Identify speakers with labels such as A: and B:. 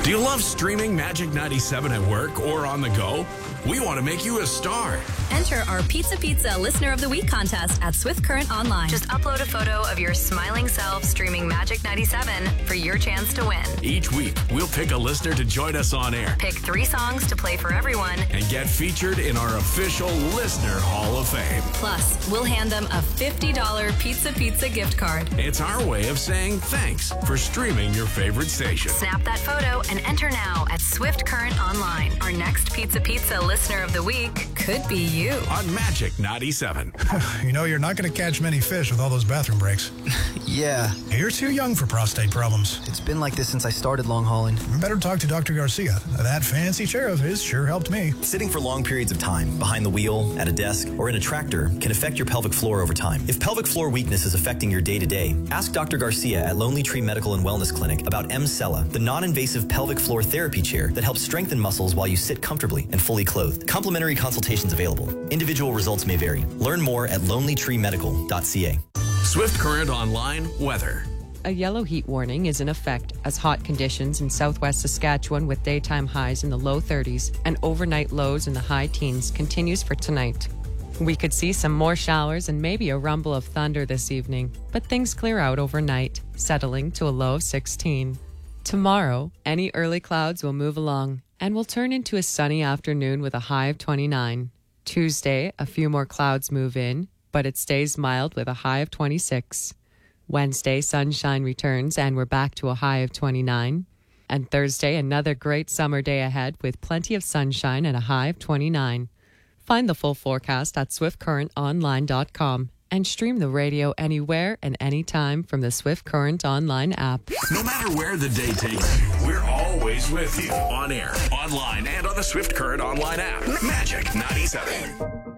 A: Do you love streaming Magic 97 at work or on the go? We want to make you a star.
B: Enter our Pizza Listener of the Week contest at Swift Current Online. Just upload a photo of your smiling self streaming Magic 97 for your chance to win.
A: Each week, we'll pick a listener to join us on air.
B: Pick 3 songs to play for everyone.
A: And get featured in our official Listener Hall of Fame.
B: Plus, we'll hand them a $50 Pizza gift card.
A: It's our way of saying thanks for streaming your favorite station.
B: Snap that photo and enter now at Swift Current Online. Our next Pizza Listener of the Week could be you.
A: On Magic 97.
C: You know, you're not going to catch many fish with all those bathroom breaks.
D: Yeah.
C: You're too young for prostate problems.
D: It's been like this since I started long hauling.
C: You better talk to Dr. Garcia. That fancy chair of his sure helped me.
E: Sitting for long periods of time, behind the wheel, at a desk, or in a tractor, can affect your pelvic floor over time. If pelvic floor weakness is affecting your day-to-day, ask Dr. Garcia at Lonely Tree Medical and Wellness Clinic about M-Cella, the non-invasive pelvic floor therapy chair that helps strengthen muscles while you sit comfortably and fully clothed. Complimentary consultations available. Individual results may vary. Learn more at lonelytreemedical.ca.
A: Swift Current Online weather.
F: A yellow heat warning is in effect as hot conditions in southwest Saskatchewan with daytime highs in the low 30s and overnight lows in the high teens continues for tonight. We could see some more showers and maybe a rumble of thunder this evening, but things clear out overnight, settling to a low of 16. Tomorrow, any early clouds will move along and will turn into a sunny afternoon with a high of 29. Tuesday, a few more clouds move in, but it stays mild with a high of 26. Wednesday, sunshine returns and we're back to a high of 29. And Thursday, another great summer day ahead with plenty of sunshine and a high of 29. Find the full forecast at swiftcurrentonline.com and stream the radio anywhere and anytime from the Swift Current Online app.
A: No matter where the day takes you, we're always with you. On air, online, and on the Swift Current Online app. Magic 97.